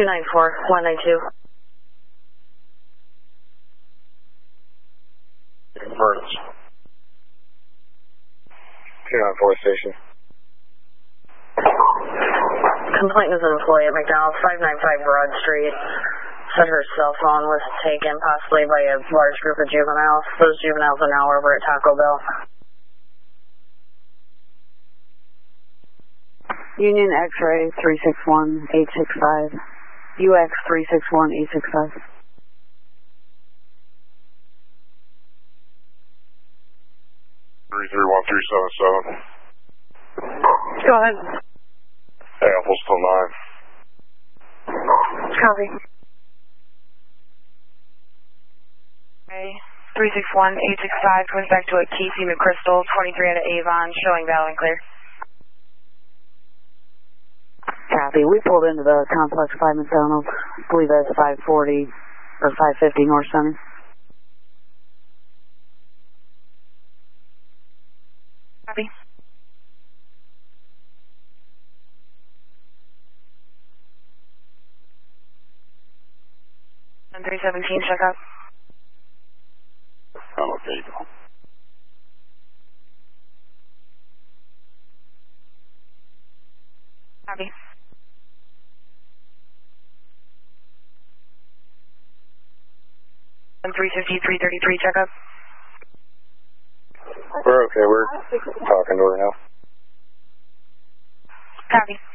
294, 192. Burns. 294 station. Complaint is an employee at McDonald's, 595 Broad Street. Said her cell phone was taken possibly by a large group of juveniles. Those juveniles are now over at Taco Bell. Union X-ray 361865. UX 361865. Three 1-377. Go ahead. Apple's till 9. Copy. Okay. 361865 comes back to a Casey McChrystal, 23 out of Avon, showing valid and clear. Copy. We pulled into the complex by McDonald's. I believe that's 540 or 550 North Center. Copy. And 317, check out. Oh, okay, you go. Copy. And 350, 333, check up. We're okay, we're talking to her now. Copy.